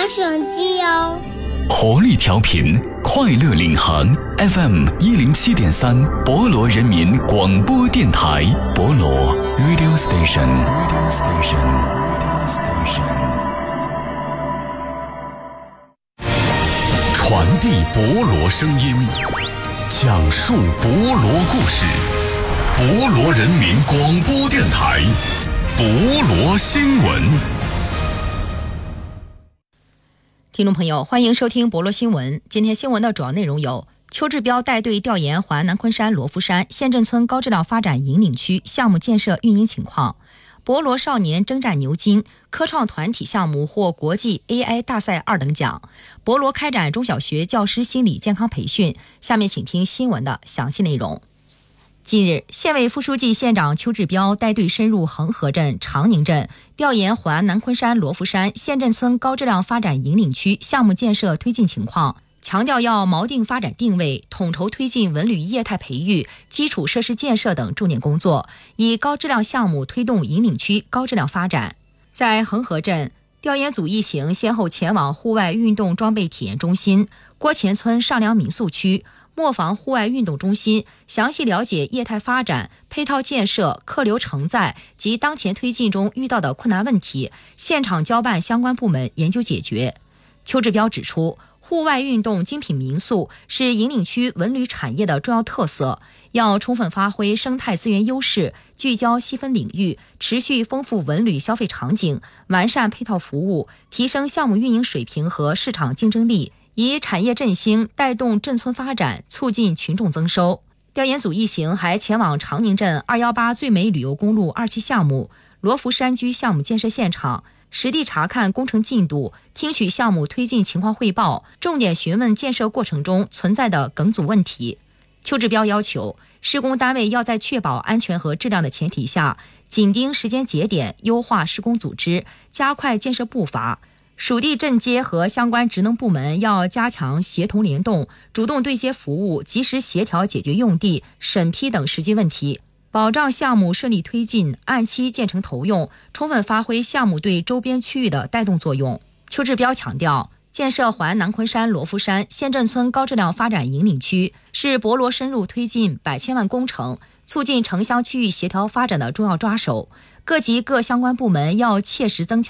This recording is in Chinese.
手机哦。 活力调频，快乐领航 FM 107.3，博罗人民广播电台，博罗 Radio Station。传递博罗声音，讲述博罗故事，博罗人民广播电台，博罗新闻。 听众朋友，欢迎收听博罗新闻。今天新闻的主要内容有：邱志标带队调研华南昆山罗浮山县镇村高质量发展引领区项目建设运营情况；博罗少年征战牛津科创团体项目获国际 AI 大赛2等奖；博罗开展中小学教师心理健康培训。下面请听新闻的详细内容。近日，县委副书记、县长邱志标带队深入恒河镇、长宁镇，调研华南昆山罗浮山县镇村高质量发展引领区项目建设推进情况，强调要锚定发展定位，统筹推进文旅业态培育、基础设施建设等重点工作，以高质量项目推动引领区高质量发展。在恒河镇，调研组一行先后前往户外运动装备体验中心、郭前村上梁民宿区、磨坊户外运动中心，详细了解业态发展、配套建设、客流承载及当前推进中遇到的困难问题，现场交办相关部门研究解决。邱志标指出，户外运动精品民宿是引领区文旅产业的重要特色，要充分发挥生态资源优势，聚焦细分领域，持续丰富文旅消费场景，完善配套服务，提升项目运营水平和市场竞争力，以产业振兴带动镇村发展，促进群众增收。调研组一行还前往长宁镇218最美旅游公路2期项目罗浮山居项目建设现场，实地查看工程进度，听取项目推进情况汇报，重点询问建设过程中存在的梗阻问题。邱志标要求，施工单位要在确保安全和质量的前提下，紧盯时间节点，优化施工组织，加快建设步伐。属地镇街和相关职能部门要加强协同联动，主动对接服务，及时协调解决用地、审批等实际问题，保障项目顺利推进，按期建成投用，充分发挥项目对周边区域的带动作用。邱志标强调，建设华南昆山罗浮山县镇村高质量发展引领区是博罗深入推进百千万工程、促进城乡区域协调发展的重要抓手，各级各相关部门要切实增强